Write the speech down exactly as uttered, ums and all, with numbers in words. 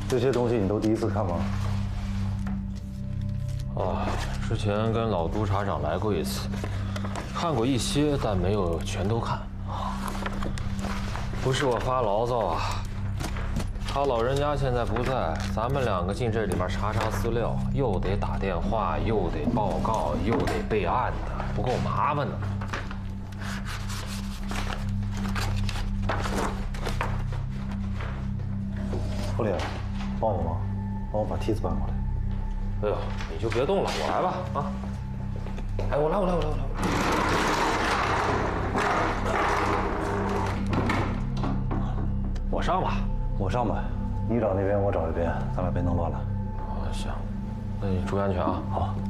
这些东西你都第一次看吗？ 啊，之前跟老督察长来过一次，看过一些，但没有全都看。不是我发牢骚啊，他老人家现在不在，咱们两个进这里面查查资料，又得打电话，又得报告，又得备案的，不够麻烦的。 副理，帮我忙，帮我把梯子搬过来。 哎呦，你就别动了，我来吧啊！哎，我来，我来，我来，我来。我上吧， 我上吧，你找那边，我找这边，咱俩别弄乱了。 啊，行，那你注意安全啊。 好。